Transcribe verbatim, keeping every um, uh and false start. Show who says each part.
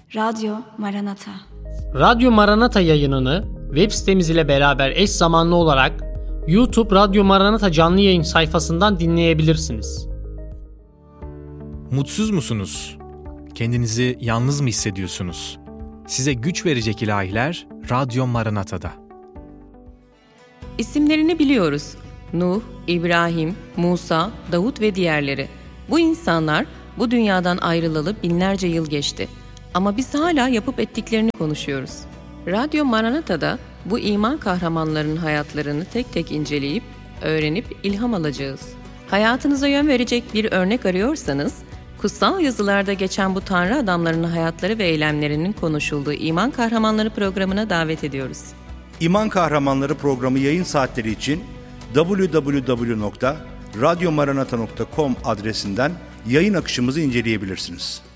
Speaker 1: Radyo Maranata.
Speaker 2: Radyo Maranata yayınını web sitemiz ile beraber eş zamanlı olarak YouTube Radyo Maranata canlı yayın sayfasından dinleyebilirsiniz.
Speaker 3: Mutsuz musunuz? Kendinizi yalnız mı hissediyorsunuz? Size güç verecek ilahiler Radyo Maranata'da.
Speaker 4: İsimlerini biliyoruz. Nuh, İbrahim, Musa, Davut ve diğerleri. Bu insanlar bu dünyadan ayrılalı binlerce yıl geçti. Ama biz hala yapıp ettiklerini konuşuyoruz. Radyo Maranata'da bu iman kahramanlarının hayatlarını tek tek inceleyip, öğrenip ilham alacağız. Hayatınıza yön verecek bir örnek arıyorsanız, kutsal yazılarda geçen bu Tanrı adamlarının hayatları ve eylemlerinin konuşulduğu İman Kahramanları programına davet ediyoruz.
Speaker 5: İman Kahramanları programı yayın saatleri için double-u double-u double-u nokta radyo maranata nokta com adresinden yayın akışımızı inceleyebilirsiniz.